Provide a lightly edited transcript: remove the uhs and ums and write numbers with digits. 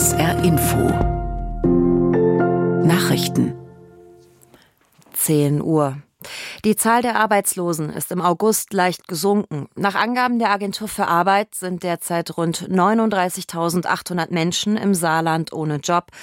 SR Info Nachrichten 10 Uhr. Die Zahl der Arbeitslosen ist im August leicht gesunken. Nach Angaben der Agentur für Arbeit sind derzeit rund 39.800 Menschen im Saarland ohne Job.